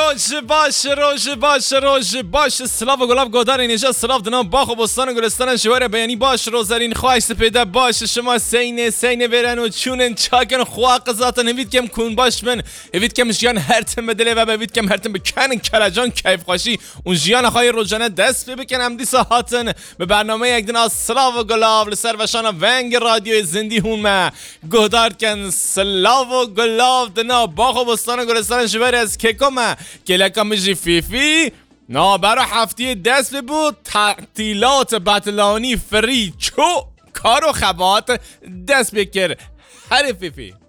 روش سلاو و گلاب گودار اینجا سلاو دنام باخ و بستان و گلستان شوار بیانی باش روزارین خواهش سپیده باش شما سینه برن و چونن چاکن خواه قضاتا نوید کم کون باش من هوید کم جیان هرتم بدله و بوید کم هرتم بکنن کلجان کیف خوشی اون جیان خواهی روزانه دست بکنم دیسا هاتن به برنامه یک دن سلاو و گلاب لسر وشان ونگ رادیو زندی هون ما گودار کن سلاو و گلاب دنا باخ و بستان و گلستان شوار از که کمه کلکم بجی فیفی نا برا هفته دست بود تعطیلات بطلانی فری چو کار و خبات دست بکر هر فیفی